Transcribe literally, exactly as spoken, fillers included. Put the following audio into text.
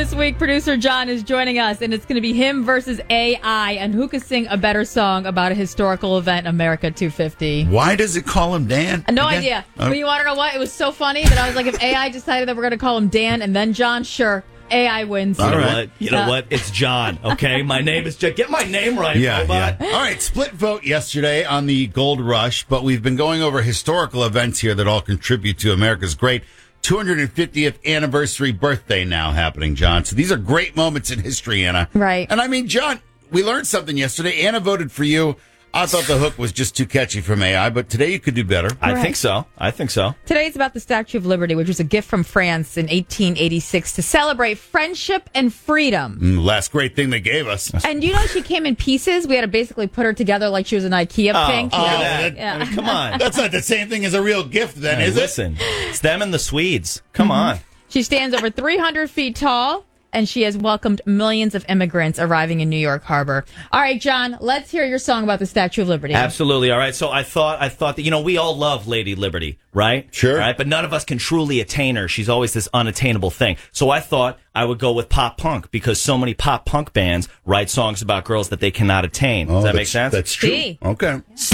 this week, producer John is joining us, and it's going to be him versus A I, and who could sing a better song about a historical event, America two fifty. Why does it call him Dan? No again? idea. Uh, But you want to know what? It was so funny that I was like, if A I decided that we're going to call him Dan and then John, sure, A I wins. You know All right. what? You know Uh, what? It's John, okay? My name is John. Get my name right, Yeah, robot. yeah. All right, split vote yesterday on the gold rush, but we've been going over historical events here that all contribute to America's great two hundred fiftieth anniversary birthday now happening, John. So these are great moments in history, Anna. Right. And I mean, John, we learned something yesterday. Anna voted for you. I thought the hook was just too catchy from A I, but today you could do better. I Right. think so. I think so. Today it's about the Statue of Liberty, which was a gift from France in eighteen eighty-six to celebrate friendship and freedom. Mm, last great thing they gave us. And you know she came in pieces? We had to basically put her together like she was an IKEA Oh, thing. look at Oh, that. yeah. I mean, come on. That's not the same thing as a real gift, then, Hey, is it? listen, it's them and the Swedes. Come Mm-hmm. on. She stands over three hundred feet tall, and she has welcomed millions of immigrants arriving in New York Harbor. All right, John, let's hear your song about the Statue of Liberty. Absolutely. All right. So I thought, I thought that, you know, we all love Lady Liberty, right? Sure. Right. But none of us can truly attain her. She's always this unattainable thing. So I thought I would go with pop punk because so many pop punk bands write songs about girls that they cannot attain. Oh, Does that make that's- sense? That's true. See. Okay.